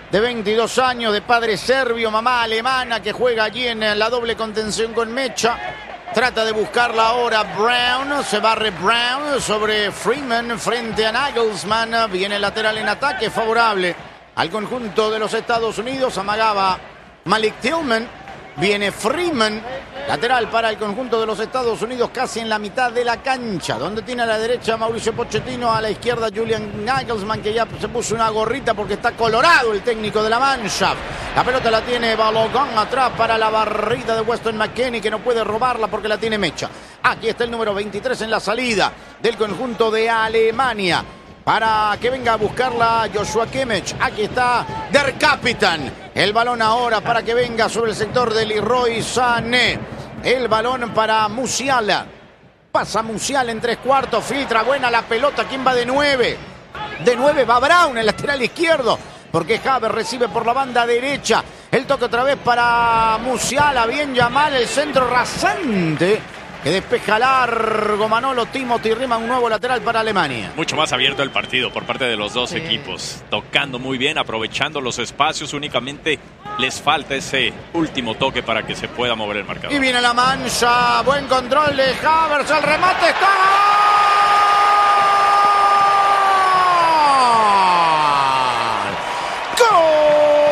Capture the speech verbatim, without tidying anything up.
de veintidós años, de padre serbio, mamá alemana, que juega allí en la doble contención con Mecha. Trata de buscarla ahora Brown, se barre Brown sobre Freeman frente a Nagelsmann. Viene el lateral en ataque favorable al conjunto de los Estados Unidos. Amagaba Malik Tillman. Viene Freeman, lateral para el conjunto de los Estados Unidos, casi en la mitad de la cancha, donde tiene a la derecha Mauricio Pochettino, a la izquierda Julian Nagelsmann, que ya se puso una gorrita porque está colorado el técnico de la Mannschaft. La pelota la tiene Balogun atrás para la barrida de Weston McKennie, que no puede robarla porque la tiene Mecha. Aquí está el número veintitrés en la salida del conjunto de Alemania, para que venga a buscarla Joshua Kimmich. Aquí está Der Capitán. El balón ahora para que venga sobre el sector de Leroy Sané. El balón para Musiala. Pasa Musiala en tres cuartos. Filtra buena la pelota. ¿Quién va de nueve? De nueve va Brown, el lateral izquierdo, porque Havertz recibe por la banda derecha. El toque otra vez para Musiala. Bien Yamal, el centro rasante, que despeja largo Manolo Timothy Riemann, un nuevo lateral para Alemania. Mucho más abierto el partido por parte de los dos sí. equipos. Tocando muy bien, aprovechando los espacios. Únicamente les falta ese último toque para que se pueda mover el marcador. Y viene la mancha. Buen control de Havertz. El remate está...